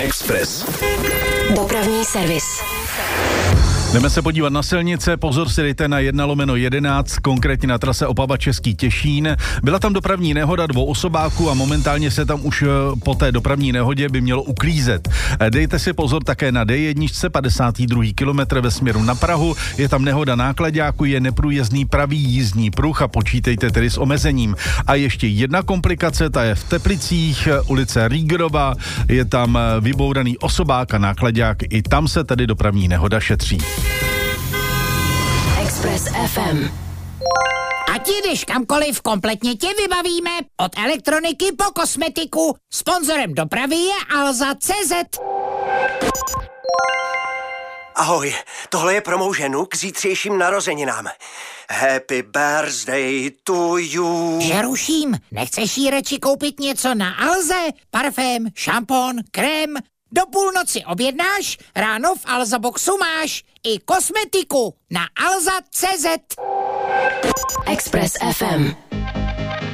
Express. Dopravní servis. Jdeme se podívat na silnice, pozor si dejte na 1/11, konkrétně na trase Opava Český Těšín. Byla tam dopravní nehoda 2 osobáků a momentálně se tam už po té dopravní nehodě by mělo uklízet. Dejte si pozor také na D1, 52. kilometr ve směru na Prahu. Je tam nehoda náklaďáku, je neprůjezdný pravý jízdní pruh a počítejte tedy s omezením. A ještě jedna komplikace, ta je v Teplicích, ulice Rýgerova, je tam vybouraný osobák a náklaďák, i tam se tedy dopravní nehoda šetří. Express FM. Ať jdeš kamkoliv, kompletně tě vybavíme. Od elektroniky po kosmetiku. Sponzorem dopravy je Alza.cz. Ahoj, tohle je pro mou ženu k zítřejším narozeninám. Happy birthday to you. Že ruším, nechceš jí radši koupit něco na Alze? Parfém, šampon, krém? Do půlnoci objednáš, ráno v Alza Boxu máš i kosmetiku na Alza.cz. Express FM.